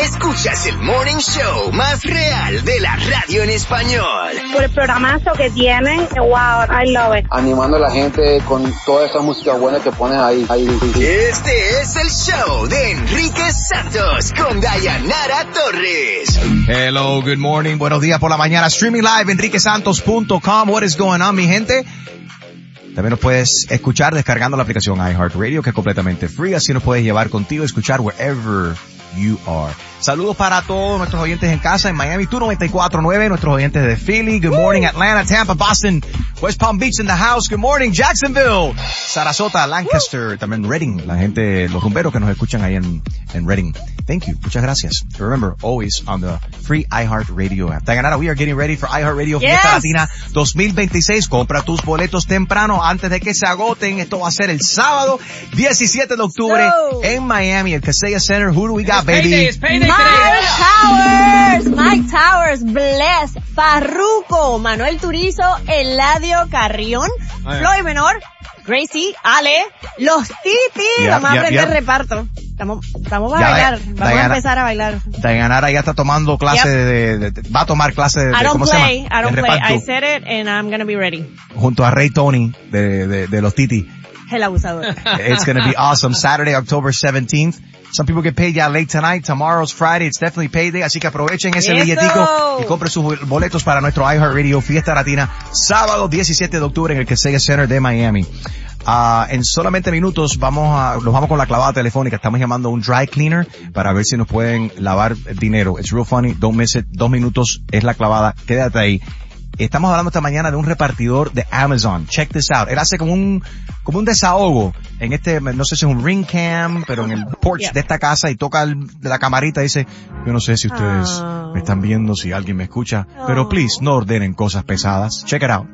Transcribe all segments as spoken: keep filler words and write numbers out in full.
Escuchas el morning show más real de la radio en español. Por el programazo que tienen, wow, I love it. Animando a la gente con toda esa música buena que ponen ahí. ahí, ahí. Este es el show de Enrique Santos con Dayanara Torres. Hello, good morning, buenos días por la mañana. Streaming live, enrique santos punto com. What is going on, mi gente? También nos puedes escuchar descargando la aplicación iHeartRadio, que es completamente free. Así nos puedes llevar contigo a escuchar wherever you are. Saludos para todos nuestros oyentes en casa en Miami, tú noventa y cuatro punto nueve, nuestros oyentes de Philly. Good morning, Atlanta, Tampa, Boston, West Palm Beach in the house. Good morning, Jacksonville, Sarasota, Lancaster, también Reading, la gente, los rumberos que nos escuchan ahí en, en Reading. Thank you. Muchas gracias. Remember, always on the free iHeartRadio app. Dayanara, we are getting ready for iHeartRadio Yes. Fiesta Latina dos mil veintiséis. Compra tus boletos temprano antes de que se agoten. Esto va a ser el sábado diecisiete de octubre So. en Miami, el Kaseya Center. Who do we got, It's baby? payday, it's payday Mike today. Towers, Mike Towers, Bless, Farruko, Manuel Turizo, Eladio Carrión, Ay. Floyd Menor, Gracie, Ale, los Titi, Yeah, vamos a yeah, aprender yeah. reparto. Estamos, estamos a Ya, bailar, Diana- vamos a empezar a bailar. Dayanara ya está tomando clase Yep. de, de, de- va a tomar clase de, de I don't ¿cómo play, se llama? I don't De play, reparto, I said it and I'm gonna be ready. junto a Ray Tony de, de, de los Titi. El abusador. It's going to be awesome. Saturday, October seventeenth. Some people get paid ya late tonight. Tomorrow's Friday. It's definitely payday. Así que aprovechen ese Eso. billetico y compren sus boletos para nuestro iHeartRadio Fiesta Latina. Sábado diecisiete de octubre en el Kaseya Center de Miami. Uh, en solamente minutos vamos a, nos vamos con la clavada telefónica. Estamos llamando a un dry cleaner para ver si nos pueden lavar dinero. It's real funny. Don't miss it. Dos minutos es la clavada. Quédate ahí. Estamos hablando esta mañana de un repartidor de Amazon. Check this out. Él hace como un, como un desahogo en este, no sé si es un ring cam, pero en el porch Yeah. de esta casa y toca el, de la camarita y dice, yo no sé si ustedes Oh. me están viendo, si alguien me escucha, Oh. pero please, no ordenen cosas pesadas. Check it out.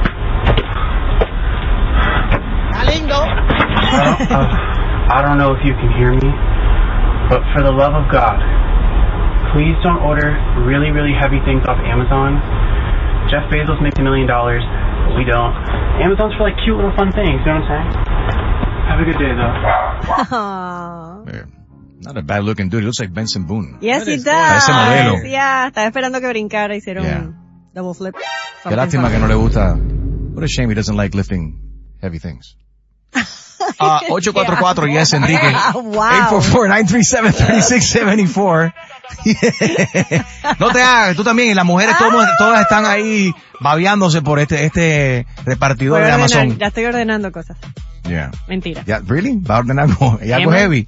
Well, uh, I don't know if you can hear me, but for the love of God, please don't order really, really heavy things off Amazon. Jeff Bezos makes a million dollars, but we don't. Amazon's for like cute little fun things, you know what I'm saying? Have a good day, though. Oh. Eh, Not a bad looking dude. He looks like Benson Boone. Yes, he Parece modelo. does. Yeah, estaba esperando que brincara, hicieron Yeah. un double flip. Qué lástima que no le gusta. What a shame he doesn't like lifting heavy things. Uh, ocho cuatro cuatro, yes, Enrique. Wow. eight four four, nine three seven, three six seven four. No te hagas, tú también, las mujeres todas, todas están ahí babeándose por este, este repartidor Voy a de ordenar, Amazon. ya estoy ordenando cosas. Yeah. Mentira. Yeah, really? ¿Va a ordenar algo, y algo Emma. heavy?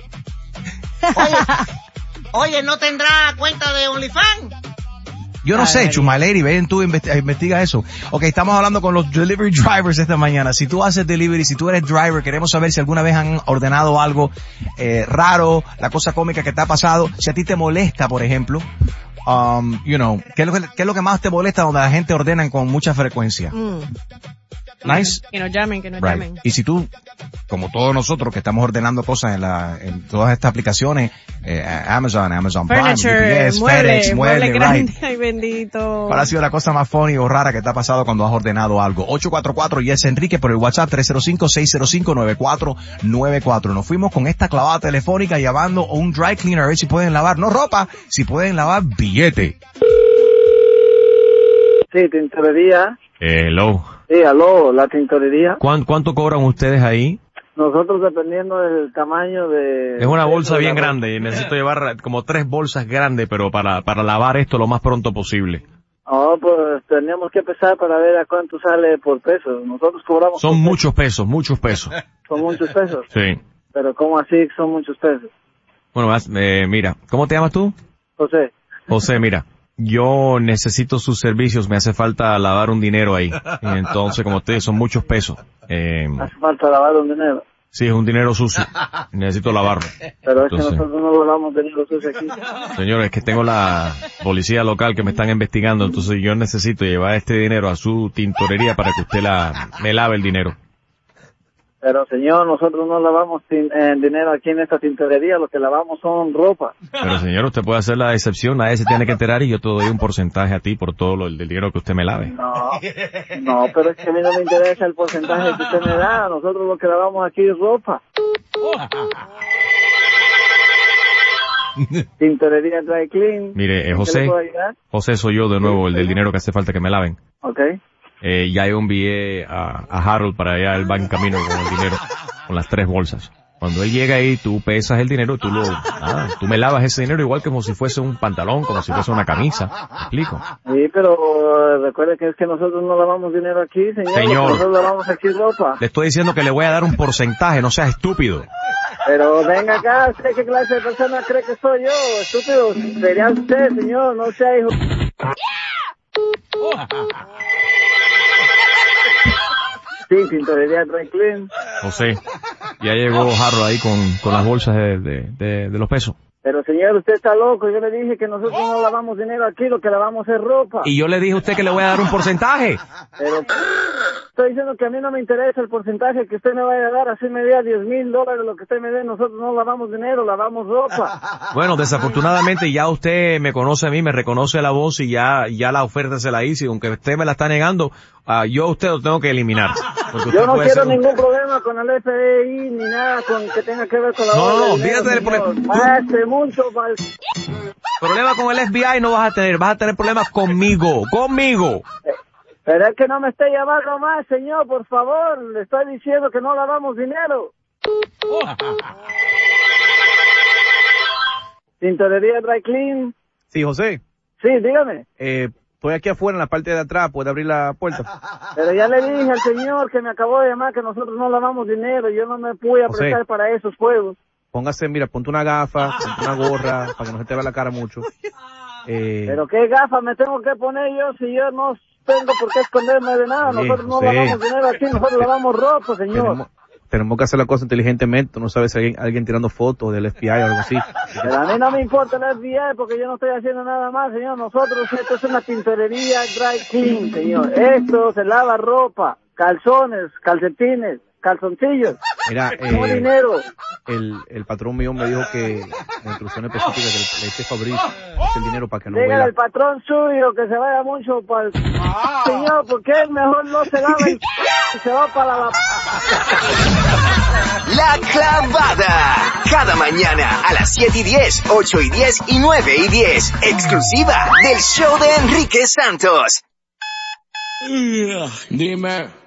Oye, ¿no tendrá cuenta de OnlyFans? Yo no Ay, sé, María. Chuma Lady, ven tú, investi- investiga eso. Ok, estamos hablando con los delivery drivers esta mañana. Si tú haces delivery, si tú eres driver, queremos saber si alguna vez han ordenado algo eh, raro, la cosa cómica que te ha pasado. Si a ti te molesta, por ejemplo, um, you know, ¿qué es, lo que, ¿qué es lo que más te molesta donde la gente ordena con mucha frecuencia? Mm. Nice. Que nos llamen, que nos Right. llamen. Y si tú, como todos nosotros que estamos ordenando cosas en la, en todas estas aplicaciones, eh, Amazon, Amazon Prime, Furniture, U P S, mueble, FedEx, mueble mueble, grande, right. ay bendito. ¿Cuál ha sido la cosa más funny o rara que te ha pasado cuando has ordenado algo? ocho cuatro cuatro, yes, Enrique, por el WhatsApp tres cero cinco, seis cero cinco, nueve cuatro nueve cuatro. Nos fuimos con esta clavada telefónica llamando a un dry cleaner a ver si pueden lavar, no ropa, si pueden lavar billete. Sí, tintorería. Hello. Sí, aló, la tintorería. ¿Cuánto, ¿Cuánto cobran ustedes ahí? Nosotros dependiendo del tamaño de... Es una bolsa de bien la- grande y necesito llevar como tres bolsas grandes, pero para, para lavar esto lo más pronto posible. Oh, pues tenemos que empezar para ver a cuánto sale por peso. Nosotros cobramos... Son por peso. muchos pesos, muchos pesos. Son muchos pesos. Sí. Pero ¿cómo así son muchos pesos? Bueno, vas- eh, mira, ¿cómo te llamas tú? José, José, mira, yo necesito sus servicios, me hace falta lavar un dinero ahí. Y entonces, como ustedes, son muchos pesos. Eh, hace falta lavar un dinero. sí, es un dinero sucio. Necesito lavarlo. Pero es que Entonces, nosotros no lavamos dinero sucio aquí. señores, que tengo la policía local que me están investigando, entonces yo necesito llevar este dinero a su tintorería para que usted la, me lave el dinero. Pero señor, nosotros no lavamos tin- eh, dinero aquí en esta tintorería, lo que lavamos son ropa. Pero señor, usted puede hacer la excepción, nadie se tiene que enterar y yo te doy un porcentaje a ti por todo lo, el dinero que usted me lave. No, no, pero es que a mí no me interesa el porcentaje que usted me da, nosotros lo que lavamos aquí es ropa. Tintorería Dry Clean. Mire, eh, ¿En qué José, le puedo ayudar? José soy yo de nuevo, el del dinero que hace falta que me laven. Ok. Eh, ya yo envié a, a Harold para allá, él va en camino con el dinero, con las tres bolsas. Cuando él llega ahí, tú pesas el dinero, tú lo, nada, tú me lavas ese dinero igual que como si fuese un pantalón, como si fuese una camisa. ¿Me explico? Sí, pero uh, recuerde que es que nosotros no lavamos dinero aquí, señor. Señor. Nosotros lavamos aquí ropa. Le estoy diciendo que le voy a dar un porcentaje, no seas estúpido. Pero venga acá, ¿usted qué clase de persona cree que soy yo? Estúpido, sería usted, señor, no sea hijo. Sí, tintorería Dry Clean. José, ya llegó Harold ahí con, con las bolsas de, de, de, de los pesos. Pero señor, usted está loco, yo le dije que nosotros no lavamos dinero aquí, lo que lavamos es ropa. Y yo le dije a usted que le voy a dar un porcentaje. Pero estoy diciendo que a mí no me interesa el porcentaje que usted me vaya a dar, así me dé diez mil dólares lo que usted me dé, nosotros no lavamos dinero, lavamos ropa. Bueno, desafortunadamente ya usted me conoce a mí, me reconoce la voz y ya ya la oferta se la hice, aunque usted me la está negando, uh, yo a usted lo tengo que eliminar. Yo no quiero ningún un... problema con el F B I ni nada con que tenga que ver con la... No, no, no, fíjate del problema. Hace mucho mal... Problema con el F B I no vas a tener, vas a tener problemas conmigo, conmigo. Pero es que no me esté llamando más, señor, por favor. Le estoy diciendo que no lavamos dinero. Tintorería Dry Clean. Sí, José. Sí, dígame. Eh, estoy aquí afuera en la parte de atrás, ¿puede abrir la puerta? Pero ya le dije al señor que me acabó de llamar que nosotros no lavamos dinero. Yo no me pude José, prestar para esos juegos. Póngase, mira, ponte una gafa, ponte una gorra, para que no se te vea la cara mucho. Eh... Pero qué gafas me tengo que poner yo si yo no tengo por qué esconderme de nada. Sí, nosotros no sí. lavamos dinero aquí, nosotros lavamos ropa, señor. Tenemos, tenemos que hacer la cosa inteligentemente. No sabes si hay alguien, alguien tirando fotos del F B I o algo así. Pero a mí no me importa el F B I porque yo no estoy haciendo nada más, señor. Nosotros, esto es una tintorería Dry Clean, señor. Esto se lava ropa, calzones, calcetines, calzoncillos. Mira, no eh, dinero. El, el patrón mío me dijo que la instrucción específica que le eche Fabricio es el dinero para que no Diga vea. al patrón suyo que se vaya mucho para el... Señor, porque él mejor no se lava y se va para la... La Clavada. Cada mañana a las siete y diez, ocho y diez y nueve y diez. Exclusiva del show de Enrique Santos. Dime.